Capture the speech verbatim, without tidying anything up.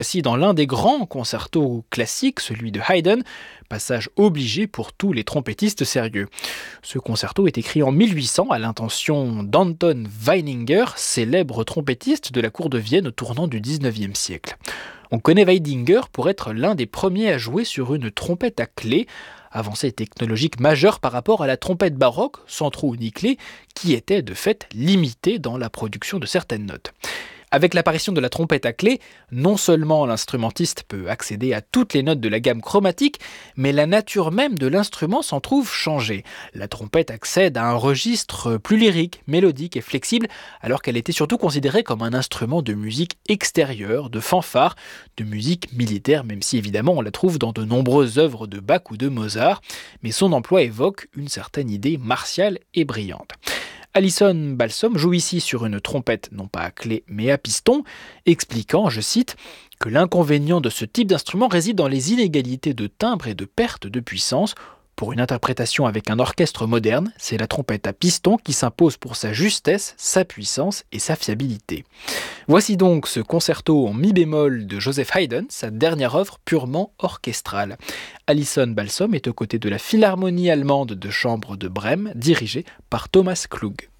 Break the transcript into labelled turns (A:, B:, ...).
A: Voici dans l'un des grands concertos classiques, celui de Haydn, passage obligé pour tous les trompettistes sérieux. Ce concerto est écrit en mille huit cents à l'intention d'Anton Weininger, célèbre trompettiste de la cour de Vienne au tournant du dix-neuvième siècle. On connaît Weininger pour être l'un des premiers à jouer sur une trompette à clé, avancée technologique majeure par rapport à la trompette baroque, sans trou ni clé, qui était de fait limitée dans la production de certaines notes. Avec l'apparition de la trompette à clé, non seulement l'instrumentiste peut accéder à toutes les notes de la gamme chromatique, mais la nature même de l'instrument s'en trouve changée. La trompette accède à un registre plus lyrique, mélodique et flexible, alors qu'elle était surtout considérée comme un instrument de musique extérieure, de fanfare, de musique militaire, même si évidemment on la trouve dans de nombreuses œuvres de Bach ou de Mozart, mais son emploi évoque une certaine idée martiale et brillante. Alison Balsom joue ici sur une trompette non pas à clé mais à piston, expliquant, je cite, que l'inconvénient de ce type d'instrument réside dans les inégalités de timbre et de perte de puissance. Pour une interprétation avec un orchestre moderne, c'est la trompette à piston qui s'impose pour sa justesse, sa puissance et sa fiabilité. Voici donc ce concerto en mi bémol de Joseph Haydn, sa dernière œuvre purement orchestrale. Alison Balsom est aux côtés de la Philharmonie allemande de chambre de Brême, dirigée par Thomas Klug.